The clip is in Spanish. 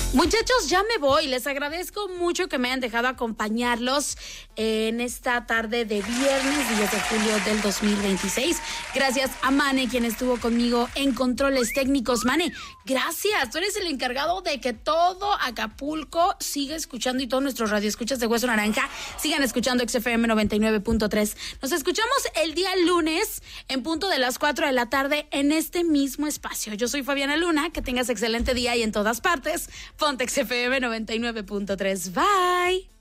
Muchachos, ya me voy. Les agradezco mucho que me hayan dejado acompañarlos en esta tarde de viernes 10 de julio del 2026. Gracias a Mane, quien estuvo conmigo en controles técnicos. Mane, gracias. Tú eres el encargado de que todo Acapulco siga escuchando y todos nuestros radioescuchas de Hueso Naranja sigan escuchando XFM 99.3. Nos escuchamos el día lunes en punto de las 4 de la tarde en este mismo espacio. Yo soy Fabiana Luna. Que tengas excelente día y en todas partes. Ponte XFM 99.3. Bye.